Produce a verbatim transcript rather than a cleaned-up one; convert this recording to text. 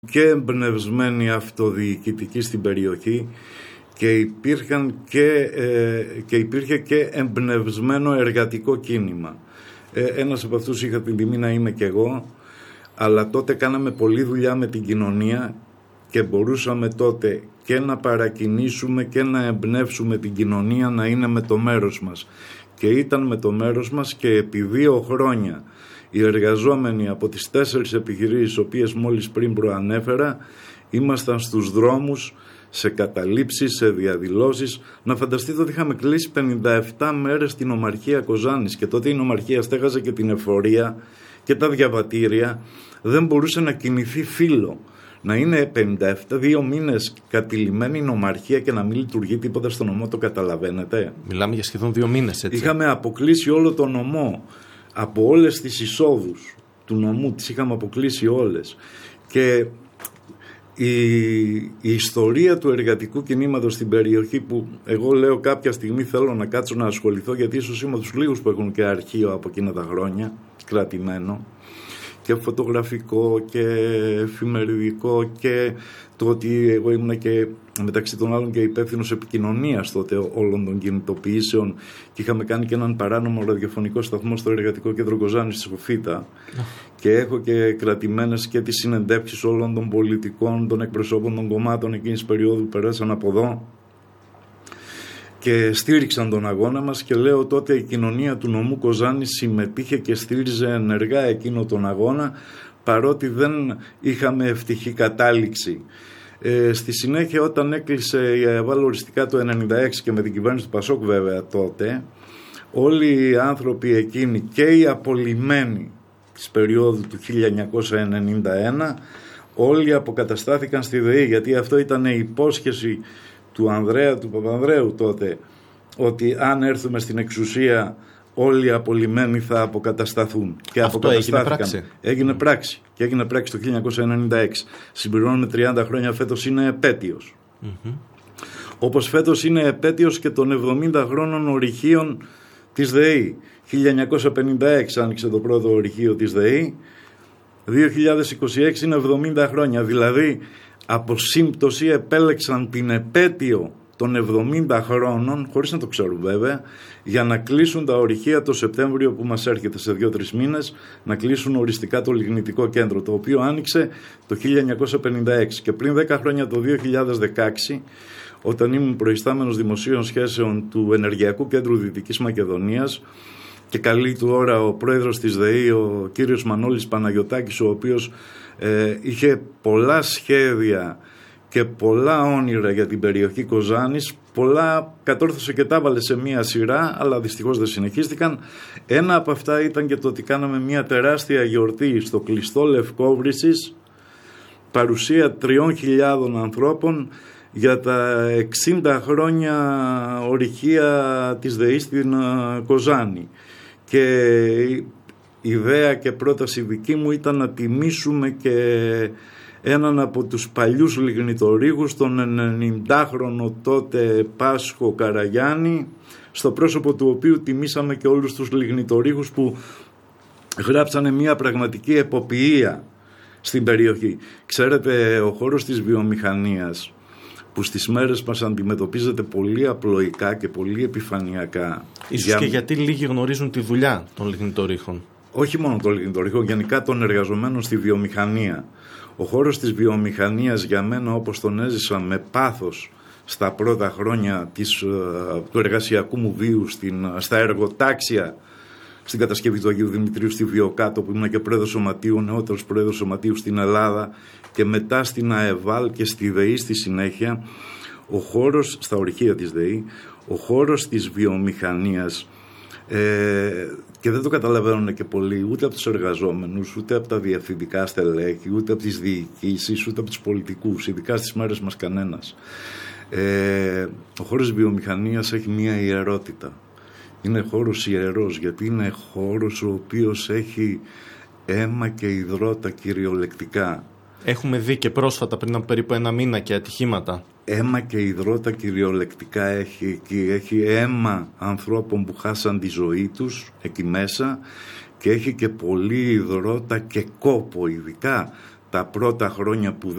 και εμπνευσμένοι αυτοδιοικητικοί στην περιοχή και, υπήρχαν και, ε, και υπήρχε και εμπνευσμένο εργατικό κίνημα. Ε, ένας από αυτούς είχα την τιμή να είμαι και εγώ, αλλά τότε κάναμε πολλή δουλειά με την κοινωνία και μπορούσαμε τότε και να παρακινήσουμε και να εμπνεύσουμε την κοινωνία να είναι με το μέρος μας. Και ήταν με το μέρος μας και επί δύο χρόνια οι εργαζόμενοι από τις τέσσερις επιχειρήσεις, οποίες μόλις πριν προανέφερα, ήμασταν στους δρόμους, σε καταλήψεις, σε διαδηλώσεις. Να φανταστείτε ότι είχαμε κλείσει πενήντα επτά μέρες την Ομαρχία Κοζάνης και τότε η Ομαρχία στέγαζε και την εφορία και τα διαβατήρια. Δεν μπορούσε να κινηθεί φύλλο. Να είναι πενήντα επτά, δύο μήνες κατηλημμένη η νομαρχία και να μην λειτουργεί τίποτα στο νομό, το καταλαβαίνετε? Μιλάμε για σχεδόν δύο μήνες, έτσι. Είχαμε αποκλείσει όλο το νομό. Από όλες τις εισόδους του νομού τις είχαμε αποκλείσει όλες. Και η, η ιστορία του εργατικού κινήματος στην περιοχή, που εγώ λέω κάποια στιγμή θέλω να κάτσω να ασχοληθώ, γιατί ίσως είμαι από τους λίγους που έχουν και αρχείο από εκείνα τα χρόνια κρατημένο, και φωτογραφικό και εφημεριδικό, και το ότι εγώ ήμουν και μεταξύ των άλλων και υπεύθυνος επικοινωνίας τότε όλων των κινητοποιήσεων και είχαμε κάνει και έναν παράνομο ραδιοφωνικό σταθμό στο Εργατικό Κέντρο Κοζάνης στη Σοφίτα και έχω και κρατημένες και τις συνεντεύξεις όλων των πολιτικών, των εκπροσώπων των κομμάτων εκείνης περίοδου που περάσαν από εδώ και στήριξαν τον αγώνα μας. Και λέω τότε η κοινωνία του νομού Κοζάνη συμμετείχε και στήριζε ενεργά εκείνο τον αγώνα, παρότι δεν είχαμε ευτυχή κατάληξη. Ε, στη συνέχεια, όταν έκλεισε η ΑΕΒΑΛ οριστικά το ενενήντα έξι και με την κυβέρνηση του Πασόκ βέβαια τότε, όλοι οι άνθρωποι εκείνοι και οι απολυμμένοι της περίοδου του χίλια εννιακόσια ενενήντα ένα όλοι αποκαταστάθηκαν στη ΔΕΗ, γιατί αυτό ήταν η υπόσχεση του Ανδρέα του Παπανδρέου τότε, ότι αν έρθουμε στην εξουσία όλοι οι απολυμμένοι θα αποκατασταθούν. Και αυτό έγινε πράξη. Έγινε πράξη και έγινε πράξη το χίλια εννιακόσια ενενήντα έξι. Συμπληρώνουμε τριάντα χρόνια, φέτος είναι επέτειος. Mm-hmm. Όπως φέτος είναι επέτειος και των εβδομήντα χρόνων ορυχείων της ΔΕΗ. χίλια εννιακόσια πενήντα έξι άνοιξε το πρώτο ορυχείο της ΔΕΗ, δύο χιλιάδες είκοσι έξι είναι εβδομήντα χρόνια, δηλαδή από σύμπτωση επέλεξαν την επέτειο των εβδομήντα χρόνων, χωρίς να το ξέρουν βέβαια, για να κλείσουν τα ορυχεία το Σεπτέμβριο που μας έρχεται σε δύο τρεις μήνες, να κλείσουν οριστικά το λιγνητικό κέντρο, το οποίο άνοιξε το χίλια εννιακόσια πενήντα έξι. Και πριν δέκα χρόνια, το δύο χιλιάδες δεκαέξι, όταν ήμουν προϊστάμενος δημοσίων σχέσεων του Ενεργειακού Κέντρου Δυτικής Μακεδονίας, και καλή του ώρα ο πρόεδρος της ΔΕΗ, ο κύριος Μανώλης Παναγιωτάκης, ο οποίος ε, είχε πολλά σχέδια και πολλά όνειρα για την περιοχή Κοζάνης, πολλά κατόρθωσε και τα βάλε σε μία σειρά, αλλά δυστυχώς δεν συνεχίστηκαν. Ένα από αυτά ήταν και το ότι κάναμε μία τεράστια γιορτή στο κλειστό Λευκόβρυσης, παρουσία τριών χιλιάδων ανθρώπων για τα εξήντα χρόνια ορυχεία της ΔΕΗ στην Κοζάνη. Και η ιδέα και πρόταση δική μου ήταν να τιμήσουμε και έναν από τους παλιούς λιγνητορύγους, τον ενενηντάχρονο τότε Πάσχο Καραγιάννη, στο πρόσωπο του οποίου τιμήσαμε και όλους τους λιγνητορύγους που γράψανε μια πραγματική εποποιία στην περιοχή. Ξέρετε, ο χώρος της βιομηχανίας, που στις μέρες μας αντιμετωπίζεται πολύ απλοϊκά και πολύ επιφανειακά. Ίσως για... και γιατί λίγοι γνωρίζουν τη δουλειά των λιγνητορύχων. Όχι μόνο των λιγνητορύχων, γενικά των εργαζομένων στη βιομηχανία. Ο χώρος της βιομηχανίας για μένα, όπως τον έζησα με πάθος στα πρώτα χρόνια της, του εργασιακού μου βίου στην, στα εργοτάξια, στην κατασκευή του Αγίου Δημητρίου στη Βιοκάτο, που ήμουν και πρόεδρος σωματείου, νεότερος πρόεδρος σωματείου στην Ελλάδα, και μετά στην ΑΕΒΑΛ και στη ΔΕΗ στη συνέχεια, ο χώρος, στα ορυχεία της ΔΕΗ, ο χώρος της βιομηχανίας, ε, και δεν το καταλαβαίνουν και πολλοί, ούτε από τους εργαζόμενους, ούτε από τα διευθυντικά στελέχη, ούτε από τις διοικήσεις, ούτε από τους πολιτικούς, ειδικά στις μέρες μας κανένας. Ε, ο χώρος της βιομηχανίας έχει μία ιερότητα. Είναι χώρος ιερός, γιατί είναι χώρος ο οποίος έχει αίμα και υδρότα κυριολεκτικά. Έχουμε δει και πρόσφατα πριν από περίπου ένα μήνα και ατυχήματα. Αίμα και υδρότα κυριολεκτικά έχει εκεί. Έχει αίμα ανθρώπων που χάσαν τη ζωή τους εκεί μέσα και έχει και πολύ υδρότα και κόπο, ειδικά τα πρώτα χρόνια που